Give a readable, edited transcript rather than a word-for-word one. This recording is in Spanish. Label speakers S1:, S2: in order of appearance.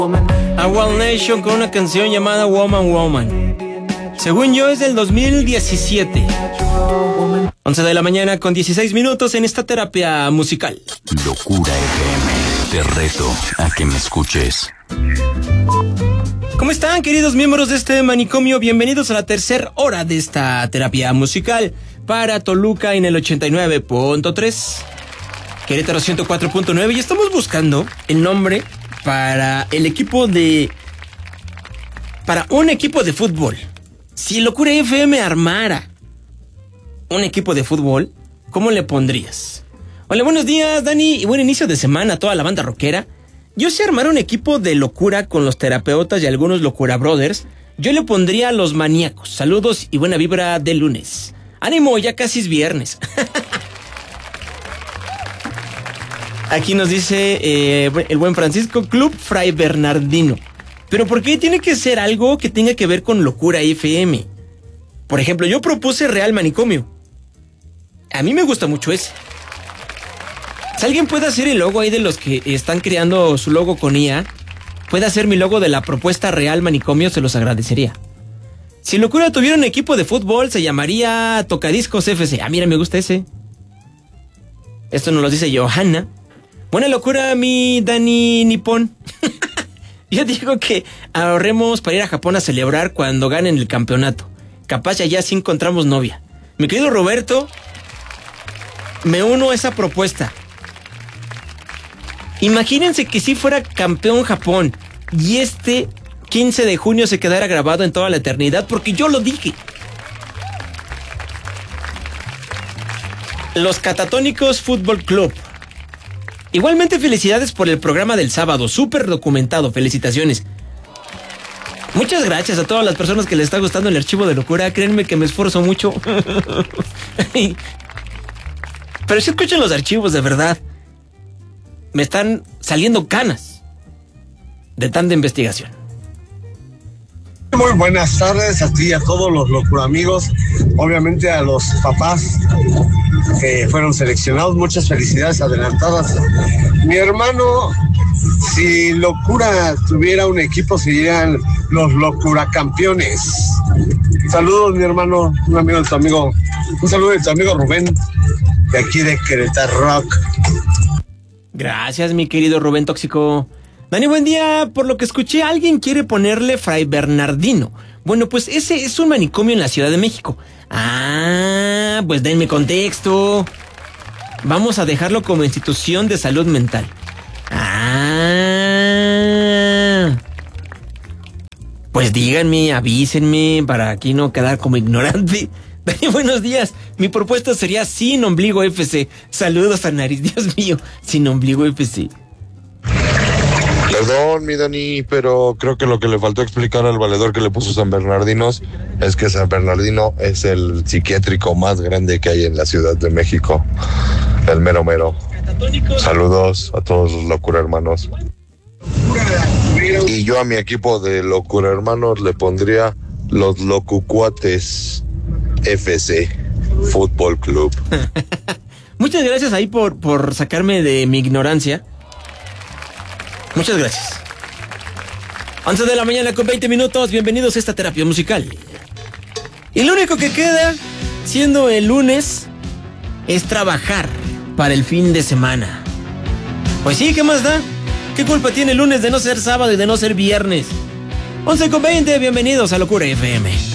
S1: A Wild Nation con una canción llamada Woman Woman. Según yo es del 2017. 11 de la mañana con 16 minutos en esta terapia musical.
S2: Locura FM. Te reto a que me escuches.
S1: ¿Cómo están, queridos miembros de este manicomio? Bienvenidos a la tercera hora de esta terapia musical para Toluca en el 89.3, Querétaro 104.9, y estamos buscando el nombre para un equipo de fútbol. Si Locura FM armara un equipo de fútbol, ¿cómo le pondrías? Hola, buenos días, Dani, y buen inicio de semana a toda la banda rockera. Yo si armara un equipo de locura con los terapeutas y algunos Locura Brothers, yo le pondría a los maníacos. Saludos y buena vibra de lunes. Ánimo, ya casi es viernes. Aquí nos dice el buen Francisco, Club Fray Bernardino. Pero ¿por qué tiene que ser algo que tenga que ver con Locura FM? Por ejemplo, yo propuse Real Manicomio. A mí me gusta mucho ese. Si alguien puede hacer el logo ahí de los que están creando su logo con IA, puede hacer mi logo de la propuesta Real Manicomio, se los agradecería. Si Locura tuviera un equipo de fútbol, se llamaría Tocadiscos FC. Ah, mira, me gusta ese. Esto nos lo dice Johanna. Buena locura, mi Dani Nippon. Yo digo que ahorremos para ir a Japón a celebrar cuando ganen el campeonato. Capaz ya sí encontramos novia. Mi querido Roberto, me uno a esa propuesta. Imagínense que si fuera campeón Japón y este 15 de junio se quedara grabado en toda la eternidad, porque yo lo dije. Los Catatónicos Fútbol Club. Igualmente felicidades por el programa del sábado, súper documentado, felicitaciones. Muchas gracias a todas las personas que les está gustando el archivo de Locura, créanme que me esfuerzo mucho. Pero si escuchan los archivos, de verdad, me están saliendo canas de tanta investigación.
S3: Muy buenas tardes a ti y a todos los Locura amigos, obviamente a los papás que fueron seleccionados, muchas felicidades adelantadas. Mi hermano, si Locura tuviera un equipo, serían los Locura Campeones. Saludos, mi hermano, un saludo de tu amigo Rubén, de aquí de Querétaro Rock.
S1: Gracias, mi querido Rubén Tóxico. Dani, buen día. Por lo que escuché, alguien quiere ponerle Fray Bernardino. Bueno, pues ese es un manicomio en la Ciudad de México. Ah, pues denme contexto. Vamos a dejarlo como institución de salud mental. Ah. Pues díganme, avísenme para aquí no quedar como ignorante. Dani, buenos días. Mi propuesta sería Sin Ombligo FC. Saludos a Nariz. Dios mío, Sin Ombligo FC.
S4: Perdón, mi Dani, pero creo que lo que le faltó explicar al valedor que le puso San Bernardinos es que San Bernardino es el psiquiátrico más grande que hay en la Ciudad de México. El mero mero. Saludos a todos los Locura Hermanos. Y yo a mi equipo de Locura Hermanos le pondría los Locucuates FC Fútbol Club.
S1: Muchas gracias ahí por sacarme de mi ignorancia. Muchas gracias. 11 de la mañana con 20 minutos. Bienvenidos a esta terapia musical. Y lo único que queda, siendo el lunes, es trabajar para el fin de semana. Pues sí, ¿qué más da? ¿Qué culpa tiene el lunes de no ser sábado y de no ser viernes? 11 con 20, bienvenidos a Locura FM.